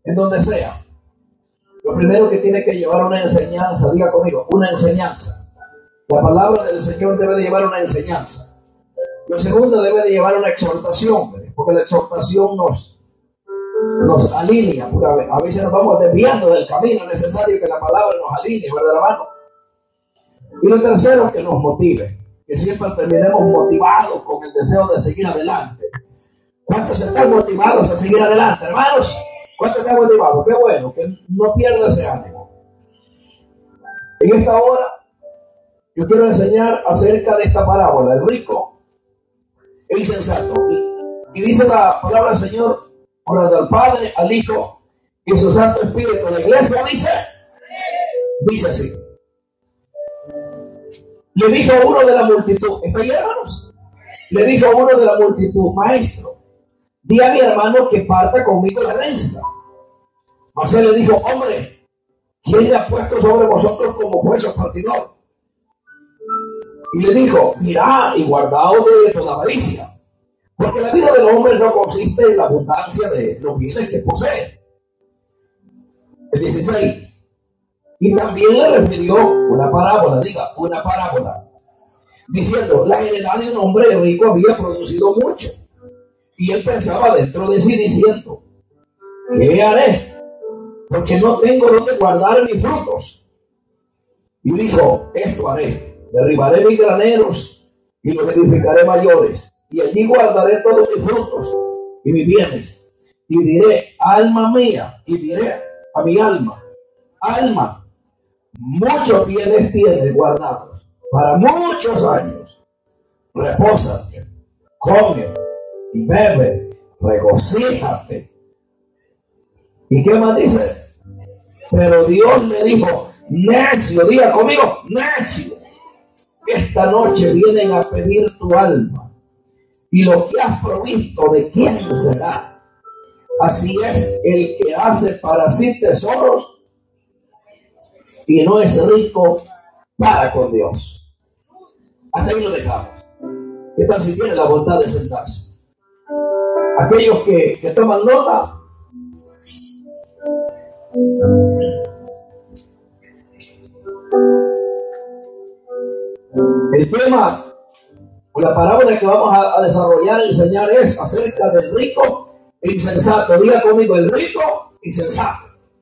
en donde sea, lo primero que tiene que llevar una enseñanza, diga conmigo, una enseñanza. La palabra del Señor debe de llevar una enseñanza. Lo segundo, debe de llevar una exhortación, porque la exhortación nos alinea, porque a veces nos vamos desviando del camino. Es necesario que la palabra nos alinee, ¿verdad, hermano? Y lo tercero, que nos motive, que siempre terminemos motivados con el deseo de seguir adelante. ¿Cuántos están motivados a seguir adelante, hermanos? ¿Cuántos están motivados? Qué bueno, que no pierda ese ánimo. En esta hora, yo quiero enseñar acerca de esta parábola, el rico e insensato. Y dice la palabra del Señor, honrando al Padre, al Hijo y a su Santo Espíritu. La iglesia dice así. Le dijo uno de la multitud, ¿está ahí, hermanos? Le dijo uno de la multitud, maestro, di a mi hermano que parta conmigo la herencia. Mas él le dijo, hombre, ¿quién le ha puesto sobre vosotros como juez o partidor? Y le dijo, mirad y guardaos de toda avaricia, porque la vida del hombre no consiste en la abundancia de los bienes que posee. El 16. Y también le refirió una parábola, diciendo, la heredad de un hombre rico había producido mucho. Y él pensaba dentro de sí diciendo, ¿qué haré? Porque no tengo donde guardar mis frutos. Y dijo, esto haré, derribaré mis graneros y los edificaré mayores, y allí guardaré todos mis frutos y mis bienes. Y diré, alma mía, y diré a mi alma, alma, muchos bienes tienes guardados para muchos años. Repósate, come y bebe, regocíjate. ¿Y qué más dice? Pero Dios le dijo, necio, diga conmigo, necio, esta noche vienen a pedir tu alma, y lo que has provisto, ¿de quién será? Así es el que hace para sí tesoros y no es rico para con Dios. Hasta ahí lo dejamos. ¿Qué tal si tienen la voluntad de sentarse? Aquellos que toman nota, el tema o la parábola que vamos a desarrollar y enseñar es acerca del rico e insensato. Diga conmigo, el rico e insensato.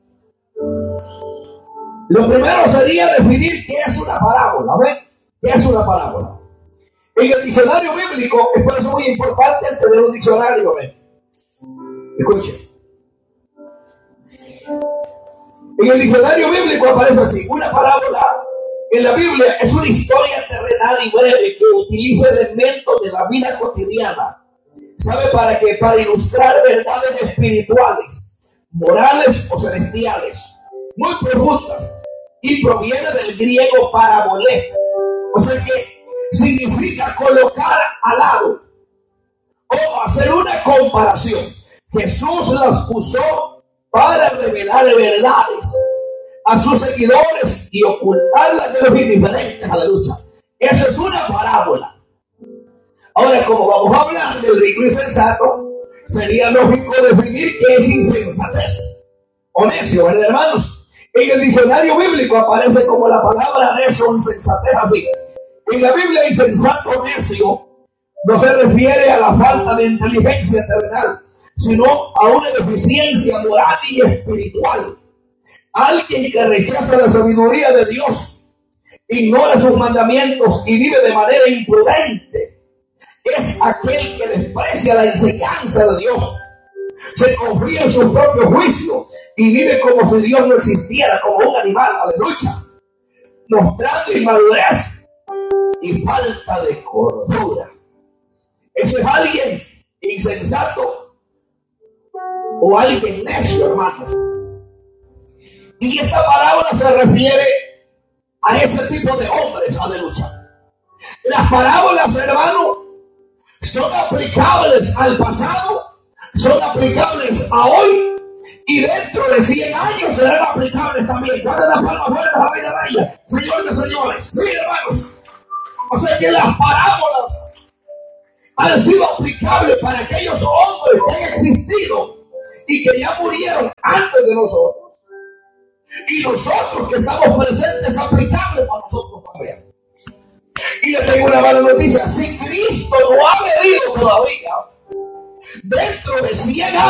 Lo primero sería definir qué es una parábola. ¿Ven? ¿Qué es una parábola? En el diccionario bíblico, es por eso muy importante el tener un diccionario. ¿Ven? Escuchen. En el diccionario bíblico aparece así: una parábola en la Biblia es una historia terrenal y breve que utiliza elementos de la vida cotidiana. ¿Sabe para qué? Para ilustrar verdades espirituales, morales o celestiales, muy profundas, y proviene del griego parabolé, o sea que significa colocar al lado o hacer una comparación. Jesús las usó para revelar verdades a sus seguidores y ocultarlas de los indiferentes. Aleluya. Esa es una parábola. Ahora, como vamos a hablar del rico insensato, sería lógico definir qué es insensatez o necio, ¿verdad, hermanos? En el diccionario bíblico aparece como la palabra necio o insensatez así. En la Biblia, insensato necio no se refiere a la falta de inteligencia terrenal, sino a una deficiencia moral y espiritual. Alguien que rechaza la sabiduría de Dios, ignora sus mandamientos y vive de manera imprudente. Es aquel que desprecia la enseñanza de Dios, se confía en su propio juicio y vive como si Dios no existiera, como un animal. Aleluya. Mostrando inmadurez y falta de cordura. Eso es alguien insensato o alguien necio, hermanos. Y esta parábola se refiere a ese tipo de hombres. Aleluya. Las parábolas, hermanos, son aplicables al pasado, son aplicables a hoy, y dentro de 100 años serán aplicables también. ¿Cuántas las palmas fuertes a la vida de ella? Señores, señores, sí, hermanos. O sea que las parábolas han sido aplicables para aquellos hombres que han existido y que ya murieron antes de nosotros. Y nosotros que estamos presentes, aplicable para nosotros también. Y les tengo una mala noticia: si Cristo no ha venido todavía, dentro de 100 años